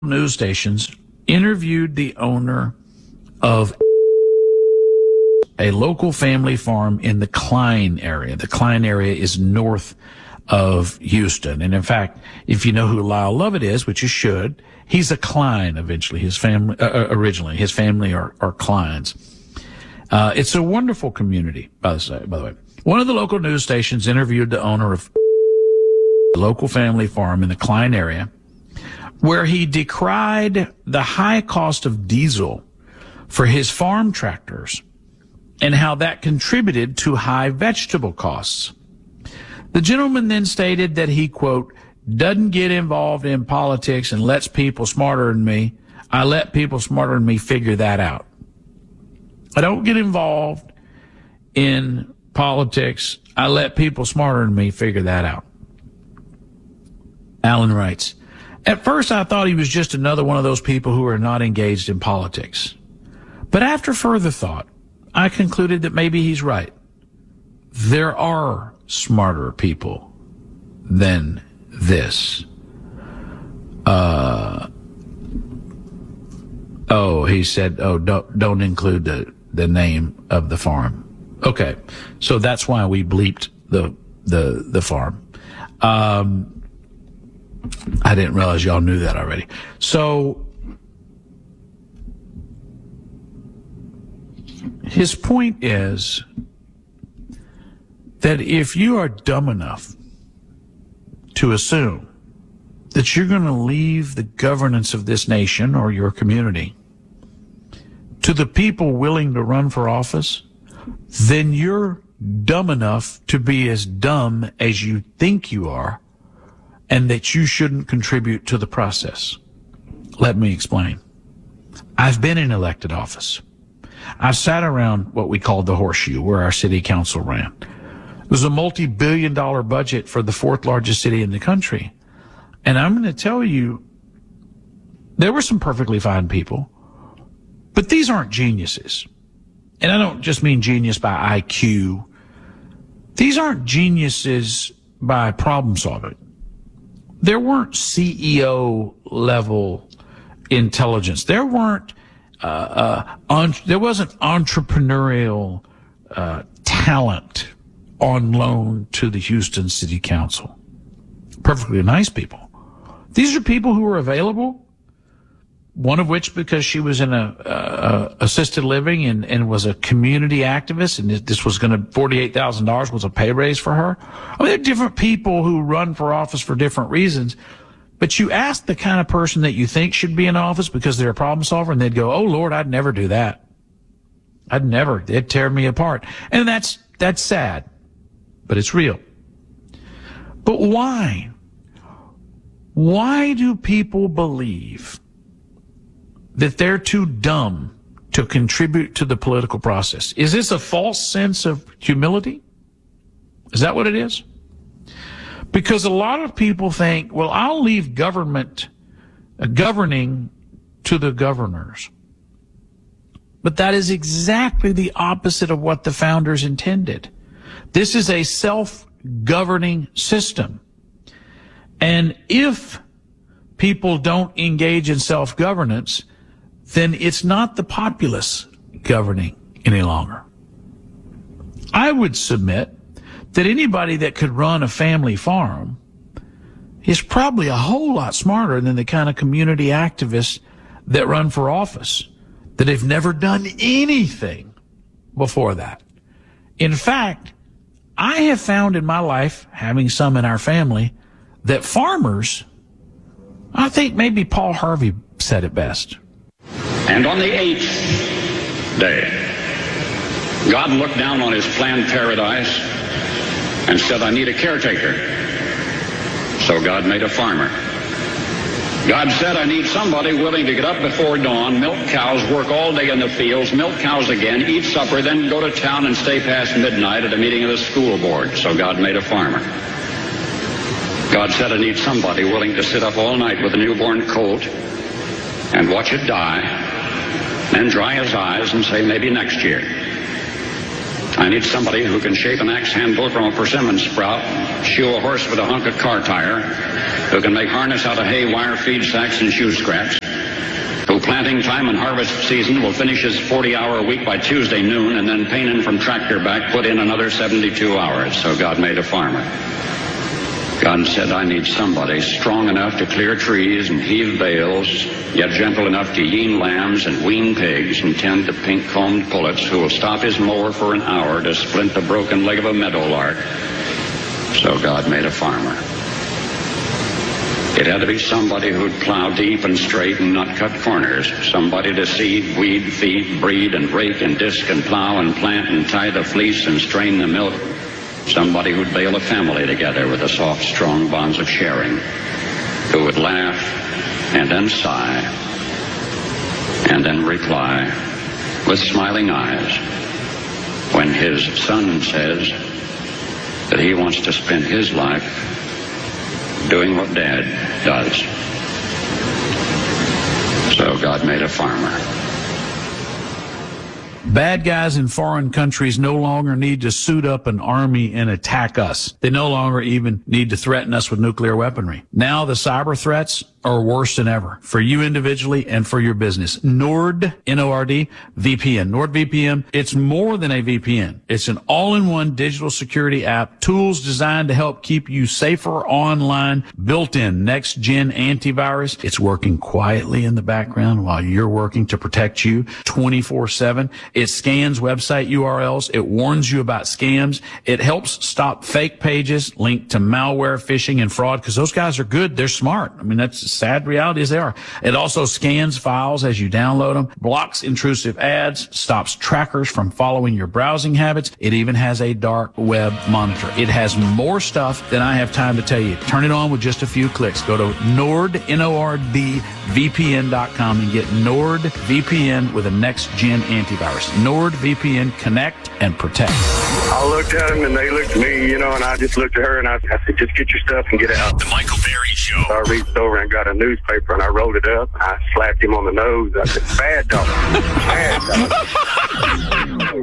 news stations interviewed the owner of a local family farm in the Klein area. The Klein area is north of Houston. And in fact, if you know who Lyle Lovett is, which you should, he's a Klein eventually. His family, originally, his family are Kleins. It's a wonderful community, by the way. One of the local news stations interviewed the owner of a local family farm in the Klein area, where he decried the high cost of diesel for his farm tractors and how that contributed to high vegetable costs. The gentleman then stated that he, quote, doesn't get involved in politics and lets people smarter than me. I let people smarter than me figure that out. I don't get involved in politics. I let people smarter than me figure that out. Allen writes, at first I thought he was just another one of those people who are not engaged in politics. But after further thought, I concluded that maybe he's right. There are smarter people than this. He said, don't include the name of the farm. Okay. So that's why we bleeped the farm. I didn't realize y'all knew that already. So his point is that if you are dumb enough to assume that you're going to leave the governance of this nation or your community to the people willing to run for office, then you're dumb enough to be as dumb as you think you are, and that you shouldn't contribute to the process. Let me explain. I've been in elected office. I've sat around what we called the horseshoe, where our city council ran. It was a multi-billion-dollar budget for the fourth largest city in the country. And I'm going to tell you, there were some perfectly fine people, but these aren't geniuses. And I don't just mean genius by IQ. These aren't geniuses by problem solving. There weren't CEO level intelligence. There weren't, there wasn't entrepreneurial, talent on loan to the Houston City Council. Perfectly nice people. These are people who were available. One of which, because she was in a assisted living and was a community activist, and this was going to $48,000 was a pay raise for her. I mean, there are different people who run for office for different reasons, but you ask the kind of person that you think should be in office because they're a problem solver, and they'd go, "Oh Lord, I'd never do that. I'd never. It'd tear me apart." And that's sad, but it's real. But why? Why do people believe that they're too dumb to contribute to the political process? Is this a false sense of humility? Is that what it is? Because a lot of people think, well, I'll leave government governing to the governors. But that is exactly the opposite of what the founders intended. This is a self-governing system. And if people don't engage in self-governance, then it's not the populace governing any longer. I would submit that anybody that could run a family farm is probably a whole lot smarter than the kind of community activists that run for office, that have never done anything before that. In fact, I have found in my life, having some in our family, that farmers, I think maybe Paul Harvey said it best. And on the 8th day, God looked down on his planned paradise and said, I need a caretaker. So God made a farmer. God said, I need somebody willing to get up before dawn, milk cows, work all day in the fields, milk cows again, eat supper, then go to town and stay past midnight at a meeting of the school board. So God made a farmer. God said, I need somebody willing to sit up all night with a newborn colt and watch it die, then dry his eyes and say, maybe next year. I need somebody who can shape an axe handle from a persimmon sprout, shoe a horse with a hunk of car tire, who can make harness out of hay, wire, feed sacks, and shoe scraps, who planting time and harvest season will finish his 40-hour week by Tuesday noon, and then painin' from tractor back put in another 72 hours. So God made a farmer. God said, I need somebody strong enough to clear trees and heave bales, yet gentle enough to yean lambs and wean pigs and tend to pink-combed pullets, who will stop his mower for an hour to splint the broken leg of a meadowlark. So God made a farmer. It had to be somebody who'd plow deep and straight and not cut corners. Somebody to seed, weed, feed, breed, and rake and disc and plow and plant and tie the fleece and strain the milk. Somebody who'd bale a family together with the soft, strong bonds of sharing. Who would laugh and then sigh and then reply with smiling eyes when his son says that he wants to spend his life doing what Dad does. So God made a farmer. Bad guys in foreign countries no longer need to suit up an army and attack us. They no longer even need to threaten us with nuclear weaponry. Now the cyber threats are worse than ever for you individually and for your business. Nord, N-O-R-D, VPN. NordVPN, it's more than a VPN. It's an all-in-one digital security app, tools designed to help keep you safer online, built-in next-gen antivirus. It's working quietly in the background while you're working to protect you 24/7. It scans website URLs. It warns you about scams. It helps stop fake pages linked to malware, phishing, and fraud, because those guys are good. They're smart. I mean, that's sad reality as they are. It also scans files as you download them, blocks intrusive ads, stops trackers from following your browsing habits. It even has a dark web monitor. It has more stuff than I have time to tell you. Turn it on with just a few clicks. Go to Nord, N-O-R-D, VPN.com and get NordVPN with a next-gen antivirus. NordVPN, connect and protect. I looked at them and they looked at me, and I just looked at her and I said, just get your stuff and get out. The Michael Berry Show. So I reached over and got a newspaper and I rolled it up. I slapped him on the nose. I said, bad dog. Bad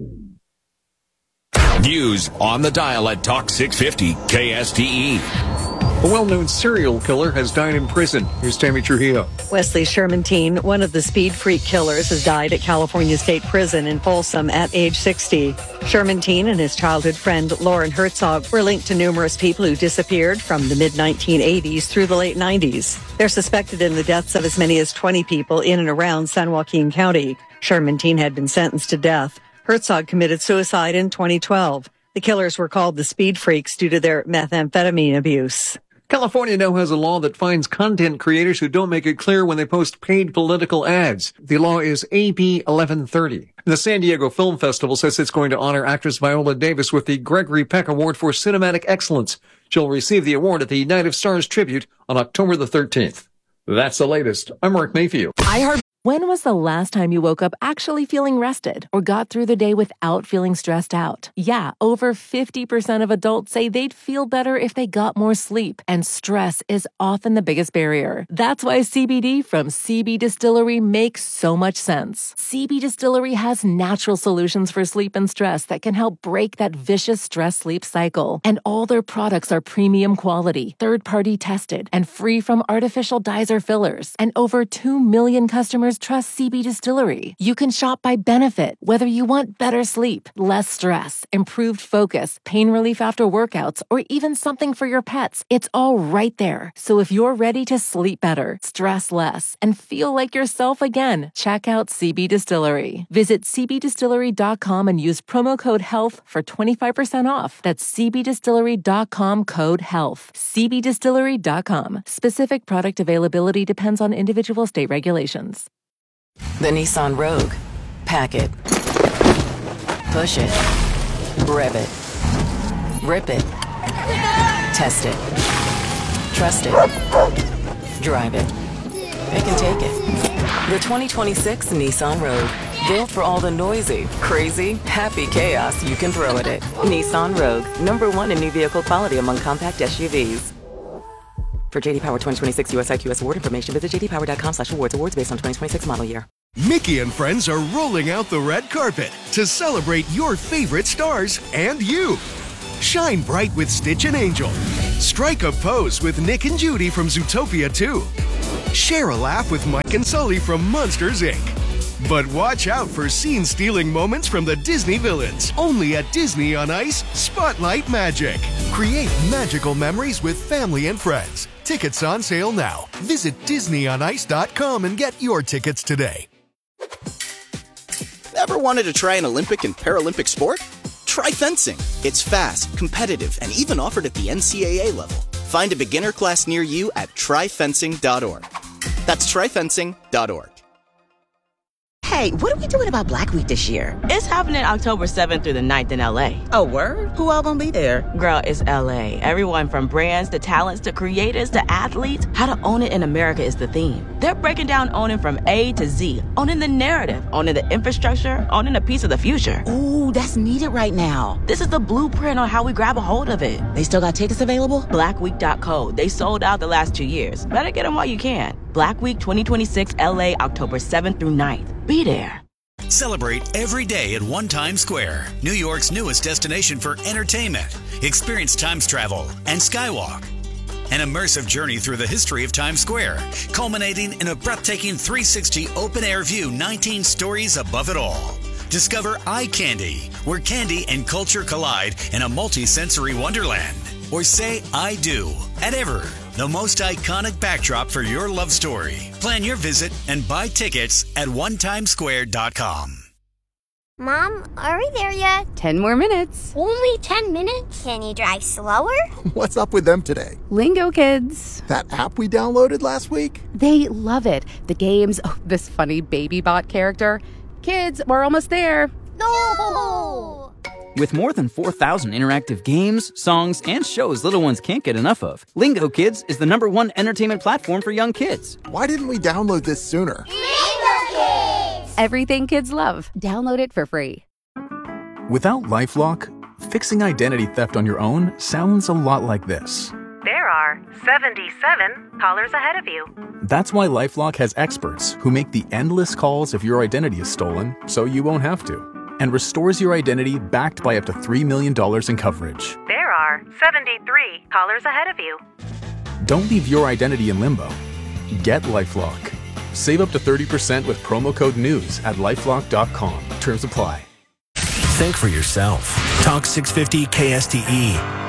dog. News on the dial at Talk 650 KSTE. A well-known serial killer has died in prison. Here's Tammy Trujillo. Wesley Sherman-Teen, one of the speed freak killers, has died at California State Prison in Folsom at age 60. Sherman-Teen and his childhood friend Lauren Herzog were linked to numerous people who disappeared from the mid-1980s through the late 90s. They're suspected in the deaths of as many as 20 people in and around San Joaquin County. Sherman-Teen had been sentenced to death. Herzog committed suicide in 2012. The killers were called the Speed Freaks due to their methamphetamine abuse. California now has a law that fines content creators who don't make it clear when they post paid political ads. The law is AB 1130. The San Diego Film Festival says it's going to honor actress Viola Davis with the Gregory Peck Award for Cinematic Excellence. She'll receive the award at the Night of Stars tribute on October the 13th. That's the latest. I'm Mark Mayfield. When was the last time you woke up actually feeling rested or got through the day without feeling stressed out? Yeah, over 50% of adults say they'd feel better if they got more sleep, and stress is often the biggest barrier. That's why CBD from CB Distillery makes so much sense. CB Distillery has natural solutions for sleep and stress that can help break that vicious stress-sleep cycle. And all their products are premium quality, third-party tested, and free from artificial dyes or fillers. And over 2 million customers trust CB Distillery. You can shop by benefit, whether you want better sleep, less stress, improved focus, pain relief after workouts, or even something for your pets. It's all right there. So if you're ready to sleep better, stress less, and feel like yourself again, check out CB Distillery. Visit cbdistillery.com and use promo code HEALTH for 25% off. That's cbdistillery.com code HEALTH. cbdistillery.com. Specific product availability depends on individual state regulations. The Nissan Rogue. Pack it. Push it. Rev it. Rip it. Test it. Trust it. Drive it. It can take it. The 2026 Nissan Rogue. Built for all the noisy, crazy, happy chaos you can throw at it. Nissan Rogue. #1 in new vehicle quality among compact SUVs. For JD Power 2026 US IQS award information, visit jdpower.com/awards. Awards based on 2026 model year. Mickey and friends are rolling out the red carpet to celebrate your favorite stars and you. Shine bright with Stitch and Angel. Strike a pose with Nick and Judy from Zootopia 2. Share a laugh with Mike and Sully from Monsters, Inc. But watch out for scene-stealing moments from the Disney villains. Only at Disney on Ice Spotlight Magic. Create magical memories with family and friends. Tickets on sale now. Visit DisneyOnIce.com and get your tickets today. Ever wanted to try an Olympic and Paralympic sport? Try fencing. It's fast, competitive, and even offered at the NCAA level. Find a beginner class near you at tryfencing.org. That's tryfencing.org. Hey, what are we doing about Black Week this year? It's happening October 7th through the 9th in LA. Oh, word? Who all gonna be there? Girl, it's LA. Everyone from brands to talents to creators to athletes. How to own it in America is the theme. They're breaking down owning from A to Z. Owning the narrative, owning the infrastructure, owning a piece of the future. Ooh, that's needed right now. This is the blueprint on how we grab a hold of it. They still got tickets available? Blackweek.co. They sold out the last 2 years. Better get them while you can. Black Week 2026 LA, October 7th through 9th. Be there. Celebrate every day at One Times Square, New York's newest destination for entertainment. Experience Times travel and Skywalk. An immersive journey through the history of Times Square, culminating in a breathtaking 360 open-air view 19 stories above it all. Discover Eye Candy, where candy and culture collide in a multi-sensory wonderland. Or say I do at Ever, the most iconic backdrop for your love story. Plan your visit and buy tickets at onetimesquare.com. Mom, are we there yet? 10 more minutes. Only 10 minutes? Can you drive slower? What's up with them today? Lingo Kids. That app we downloaded last week? They love it. The games, this funny baby bot character. Kids, we're almost there. No! With more than 4,000 interactive games, songs, and shows little ones can't get enough of, Lingo Kids is the #1 entertainment platform for young kids. Why didn't we download this sooner? Lingo Kids! Everything kids love. Download it for free. Without LifeLock, fixing identity theft on your own sounds a lot like this. There are 77 callers ahead of you. That's why LifeLock has experts who make the endless calls if your identity is stolen so you won't have to, and restores your identity backed by up to $3 million in coverage. There are 73 callers ahead of you. Don't leave your identity in limbo. Get LifeLock. Save up to 30% with promo code NEWS at LifeLock.com. Terms apply. Think for yourself. Talk 650 KSTE.